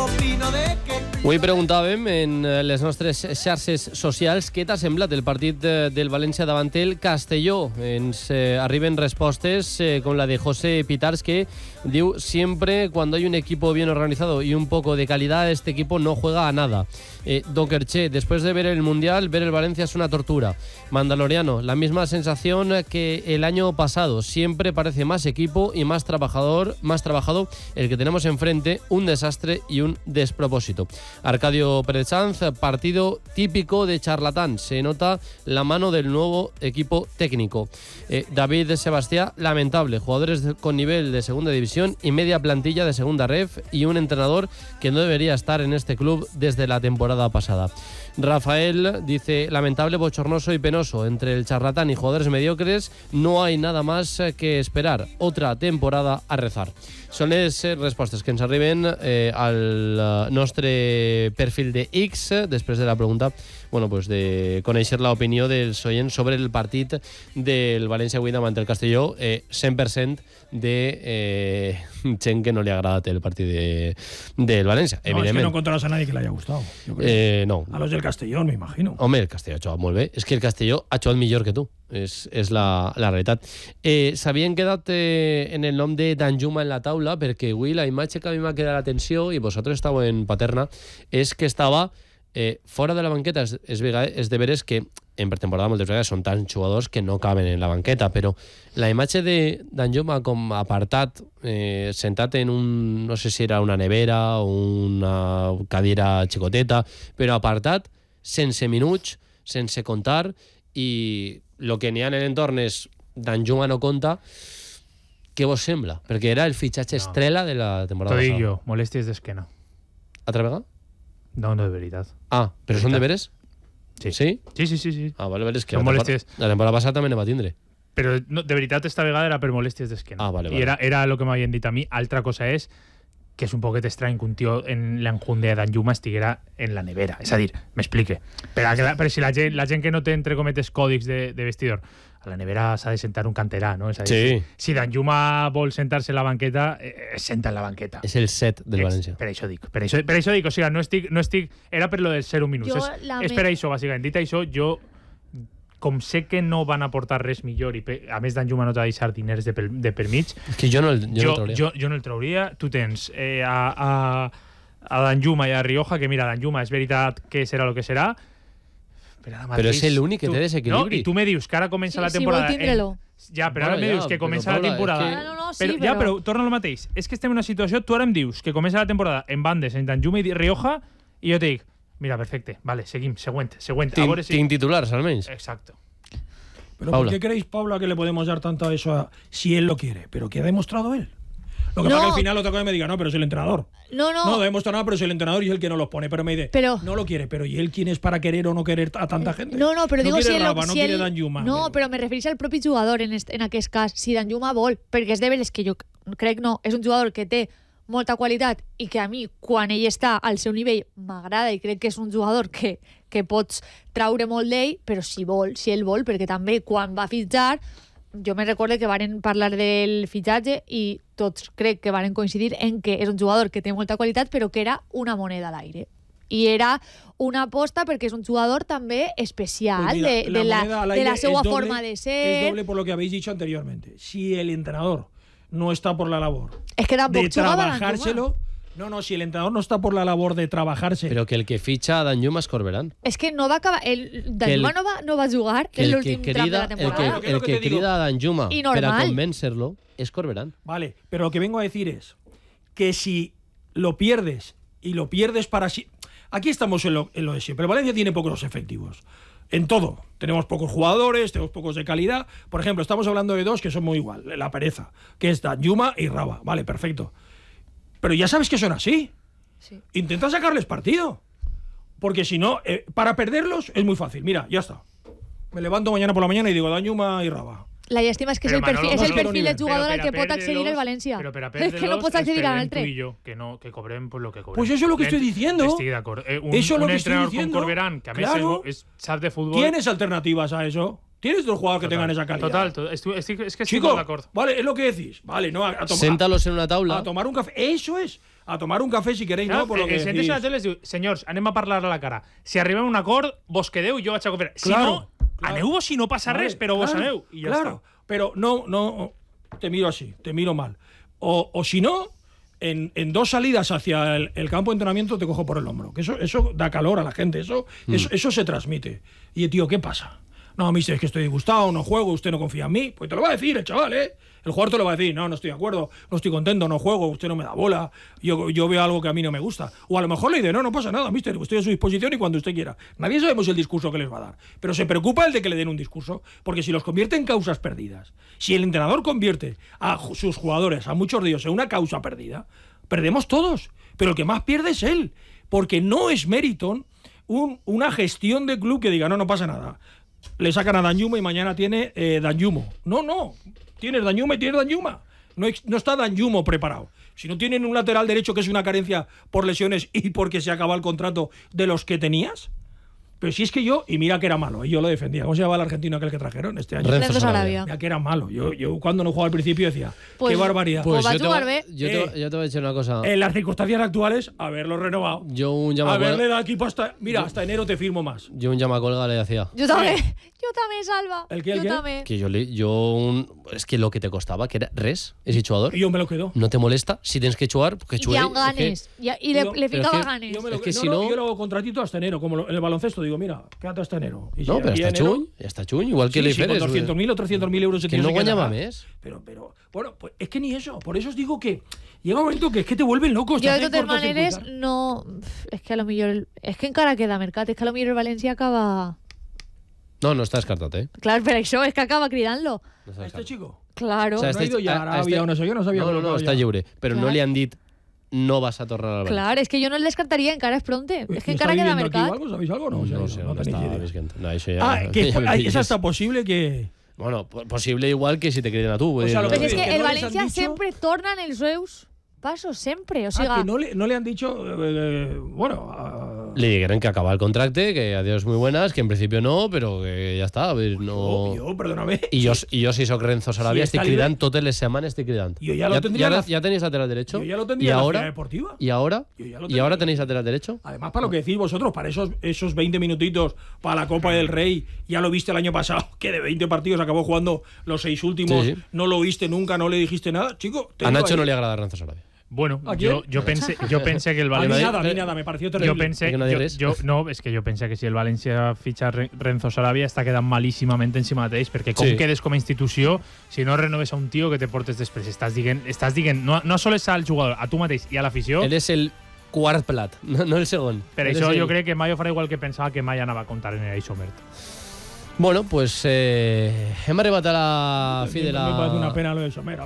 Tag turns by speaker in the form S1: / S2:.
S1: Avui preguntàvem en les nostres xarxes socials què t'ha semblat el partit del València davant el Castelló. Ens arriben respostes com la de José Pitars, que diu: siempre cuando hay un equipo bien organizado y un poco de calidad, este equipo no juega a nada. Don Kerché, después de ver el Mundial, ver el Valencia es una tortura. Mandaloriano, la misma sensación que el año pasado. Siempre parece más equipo y más trabajado el que tenemos enfrente, un desastre y un despropósito. Arcadio Pérez Sanz, partido típico de charlatán. Se nota la mano del nuevo equipo técnico. David Sebastián, lamentable. Jugadores con nivel de segunda división y media plantilla de segunda ref y un entrenador que no debería estar en este club desde la temporada pasada. Rafael dice: lamentable, bochornoso y penoso. Entre el charlatán y jugadores mediocres no hay nada más que esperar. Otra temporada a rezar. Són les respostes que ens arriben al nostre perfil de X després de la pregunta, de conèixer l'opinió dels oients sobre el partit del València avui davant el Castelló. 100% de gent que no li ha agradat el partit del València, evidentment.
S2: Es que no encontrarás a nadie que le haya gustado.
S1: No.
S2: A los del Castellón, me imagino.
S1: Home, el Castelló ha jugat molt bé. És que el Castelló ha jugat millor que tu. És la realitat. S'havien quedat en el nom de Danjuma en la taula, perquè avui la imatge que a mi m'ha quedat l'atenció, i vosaltres estàu en Paterna, és que estava fora de la banqueta. És de veres que en pretemporada moltes vegades són tants jugadors que no caben en la banqueta, però la imatge de Danjuma com apartat, sentat en un, no sé si era una nevera o una cadira xicoteta, però apartat, sense minuts, sense comptar, i el que n'hi ha en l'entorn és Danjuma no compta. Què vos sembla? Perquè era el fitxatge estrella de la temporada passada.
S3: T'ho dic jo, molèsties d'esquena.
S1: Altra vegada?
S3: No, de veritat.
S1: Ah, però són de veres?
S3: Sí.
S1: Sí?
S3: Sí.
S1: Ah, vale, és que
S3: Són molèsties.
S1: la temporada passada també ne va tindre.
S3: Però no, de veritat esta vegada era per molèsties d'esquena.
S1: Ah, vale.
S3: I era el que m'havien dit a mi. Altra cosa és que és un poquet estrany que un tio en l'enjunde de Danjuma estiguera en la nevera. És a dir, m'explique. Però si la gent que no té, entre cometes, còdics de vestidor, a la nevera s'ha de sentar un canterà, no? És a dir, si Danjuma vol sentar-se a la banqueta, senta en la banqueta.
S1: És el set del València.
S3: Per això dic. O sigui, no estic... Era per lo del 0 minuts. És per això, bàsicament. Dit això, jo, com sé que no van aportar res millor i a més Danjuma no t'ha deixat diners de per mig,
S1: és que jo no el trauria.
S3: Jo no el trauria. Tu tens a Danjuma i a Rioja, que mira, Danjuma és veritat que serà el que serà,
S1: però és l'únic que té desequilibri.
S3: No, i tu me dius que ara comença la temporada...
S4: Si vol tindre-lo.
S3: Ja, però ara me dius que comença la temporada... Però torna al mateix. És que estem en una situació... Tu ara em dius que comença la temporada en bandes, en Danjuma i Rioja, i jo te dic: mira, perfecte, vale, seguim, següent.
S1: Tinc titulars, almenys.
S3: Exacto.
S2: Pero ¿por qué creéis, Paula, que le podemos dar tanto a eso si él lo quiere? ¿Pero qué ha demostrado él? Lo que pasa que al final otra cosa me diga: no, pero es el entrenador. No demuestra nada, pero es el entrenador y es el que no los pone. Pero me dice, no lo quiere. Pero ¿y él quién es para querer o no querer a tanta gente?
S4: No, però digo si
S2: no quiere Danjuma.
S4: No, però me referís al propi jugador en aquest cas. Si Danjuma vol, perquè és de veres que jo crec és un jugador que té molta qualitat i que a mi, quan ell està al seu nivell, m'agrada i crec que és un jugador que pots traure molt d'ell, però si ell vol, perquè també quan va fitxar, jo me recordo que varen parlar del fitxatge i tots crec que varen coincidir en que és un jugador que té molta qualitat però que era una moneda a l'aire. I era una aposta perquè és un jugador també especial, pues mira, de la seva forma de ser.
S2: Es doble por lo que habéis dicho anteriormente. Si el entrenador no está por la labor
S4: de
S2: trabajárselo, si el entrenador no está por la labor de trabajarse.
S1: Però que el que fitxa a Danjuma és Corberán.
S4: És que no va acabar... Danjuma no va jugar en l'últim tram de la temporada.
S1: El que crida a Danjuma per a convèncer-lo és Corberán.
S2: Vale, pero lo que vengo a decir es que si lo pierdes y lo pierdes para sí... Aquí estamos en lo de siempre. Valencia tiene pocos efectivos. En todo. Tenemos pocos jugadores, tenemos pocos de calidad. Por ejemplo, estamos hablando de dos que son muy igual. La pereza, que es Danjuma y Raba. Vale, perfecto. Pero ya sabes que son así. Sí. Intenta sacarles partido. Porque si no, para perderlos es muy fàcil. Mira, ya está. Me levanto mañana por la mañana y digo Danjuma y Raba.
S4: La llàstima és que és el perfil de jugador al que pot accedir el València. És que no pots accedir a l'altre.
S3: Que cobrem por lo que cobrem.
S2: Pues eso es lo que estoy diciendo.
S3: Estoy de acuerdo. Un entrenador con Corberán, que a veces sabe de fútbol...
S2: ¿Tienes alternativas a eso? ¿Tienes otros jugadores que tengan esa calidad?
S3: Total. Es que estoy
S2: Chico,
S3: de acuerdo.
S2: Vale, es lo que decís. Vale, no a tomar...
S1: Séntalos en una taula.
S2: A tomar un café. Eso es. a tomar un café si queréis, no? Por lo que
S3: el
S2: decís.
S3: a la tele les diu, senyors, anem a parlar a la cara. Si arribem a un acord, vos quedeu i jo vaig a confiar. Si
S2: Claro,
S3: no,
S2: claro.
S3: aneu-vos si no passa res, però vos aneu. I ja
S2: claro. Pero no, te miro así, te miro mal. O si no, en 2 salidas hacia el campo de entrenamiento te cojo por el hombro. Que eso da calor a la gente, eso se transmite. Y tío, ¿qué pasa? No, mister, es que estoy disgustado, no juego, usted no confía en mí. Pues te lo va a decir el chaval, ¿eh? El jugador te lo va a decir, no estoy de acuerdo, no estoy contento, no juego, usted no me da bola, yo veo algo que a mí no me gusta. O a lo mejor le dice, no pasa nada, mister, estoy a su disposición y cuando usted quiera. Nadie sabemos el discurso que les va a dar, pero se preocupa el de que le den un discurso, porque si los convierte en causas perdidas, si el entrenador convierte a sus jugadores, a muchos de ellos, en una causa perdida, perdemos todos, pero el que más pierde es él, porque no es mérito una gestión de club que diga, no pasa nada. Le sacan a Danjuma y mañana tiene Danjumo. No. Tienes Danjuma y tienes Danjuma. No está Danjumo preparado. Si no tienen un lateral derecho que es una carencia por lesiones y porque se acaba el contrato de los que tenías. Pero si es que y mira que era malo, y yo lo defendía. ¿Cómo se llamaba el argentino aquel que trajeron este año?
S1: Renzo
S4: Sarabia.
S2: Mira que era malo. Yo cuando no jugaba al principio decía,
S4: Pues-
S2: qué barbaridad.
S4: Pues va a
S1: yo te
S4: jugar
S1: voy-
S4: bé.
S1: yo te voy a decir una cosa.
S2: En las circunstancias actuales, haberlo renovado.
S1: Yo un llamacolga
S2: Haberle dado equipo hasta enero te firmo más.
S1: le hacía.
S4: Jo també, Salva.
S2: El què, el
S4: jo
S2: què?
S4: també.
S1: Que es que lo que te costaba, que era res, ese jugador,
S2: Y yo me lo quedo.
S1: no te molesta, si tienes que jugar, que
S4: I
S1: juegue.
S4: hi ha ganes. I
S2: Yo-
S4: le
S1: pero
S4: ficava
S1: es que-
S4: ganes.
S2: Yo me lo
S1: Es que
S2: no,
S1: si
S2: no,
S1: no-
S2: yo lo hago contratito hasta enero, como en el baloncesto. Digo, mira, quédate hasta enero. Y si
S1: No, pero
S2: aquí
S1: está
S2: enero-
S1: chuny, está chuny, igual que
S2: Sí,
S1: le
S2: sí, con
S1: Feres.
S2: 200.000 o 300.000 euros se
S1: Que
S2: tiene
S1: no
S2: que
S1: guanyaba
S2: ganar.
S1: més.
S2: Pero, bueno, pues es que ni eso. Por eso os digo que llega un momento que es que te vuelven locos. te
S4: Jo, de
S2: hacen
S4: totes maneres,
S2: cortocircuitar.
S4: no... És que a lo millor... És que encara queda mercat. És que a lo millor el València acaba...
S1: No està descartat,
S4: Clar, per això és que acaba cridant-lo.
S1: No està
S2: ¿A este
S1: descartat.
S2: chico?
S4: Claro.
S1: O sea,
S2: No ha ido ya a Arabia o no sé qué, no sabía que
S1: No,
S2: lo
S1: està
S2: había.
S1: lliure. Però no
S4: Clar.
S1: li han dit no vas a tornar al València.
S4: Clar, és que jo no el descartaria, encara és pronte. És que
S2: ¿Y
S4: encara
S2: está
S4: queda
S2: viviendo aquí o
S4: mercat.
S2: algo? ¿Sabéis algo? No,
S1: No sé,
S2: no
S1: on
S2: tenéis
S1: està
S2: idea.
S1: visquent. No, això ja...
S2: Que
S1: ja me
S2: es
S1: pilles.
S2: hasta posible que...
S1: Bueno, posible igual que si te criden a tu.
S2: O sea, lo
S4: Però
S2: que
S4: és que
S2: que
S4: el
S2: no les han
S4: València
S2: dicho-
S4: sempre torna en els seus passos, sempre. O sigui,
S2: que no le han dicho...
S1: Le dijeron que acaba el contrato, que adiós muy buenas, que en principio no, pero que ya está. A ver, no...
S2: Yo, perdóname.
S1: I jo si soc Renzo Sarabia,
S2: Si
S1: estic
S2: està
S1: cridant totes les setmanes, estic cridant.
S2: Jo ja lo tendría en la-
S1: ya tenéis lateral derecho.
S2: Yo ya lo tendría
S1: y
S2: en la
S1: ahora,
S2: Ciudad Deportiva.
S1: y ahora,
S2: Yo ya lo
S1: y
S2: tendría.
S1: ahora tenéis lateral derecho.
S2: Además, para lo que decís vosotros, para esos 20 minutitos para la Copa del Rey, ya lo viste el año pasado, que de 20 partidos acabó jugando los 6 últimos,
S1: Sí, sí.
S2: no lo viste nunca, no le dijiste nada. Chico, te
S1: A
S2: digo
S1: Nacho
S2: ahí.
S1: no le agrada Renzo Sarabia.
S3: Bueno,
S2: ¿A quién?
S3: jo pensé que el
S2: A mí
S3: València...
S2: nada, me pareció terrible.
S3: Jo pense,
S1: Que no digues.
S3: no, és que jo pense que si el València fitxa Renzo Sarabia està quedant malíssimament en si mateix, perquè com
S1: Sí.
S3: quedes com a institució, si no renoves a un tio que te portes després, estàs dient no sols al jugador, a tu mateix i a l'afició.
S1: Él es el quart plat, no el segon.
S3: Per
S1: Él
S3: això
S1: és
S3: jo
S1: el-
S3: crec que Mayo farà igual que pensava que mai anava a comptar en el Isomert.
S1: Bueno, pues hem arribat a la fi de la...
S2: Me parece una pena lo de Somera.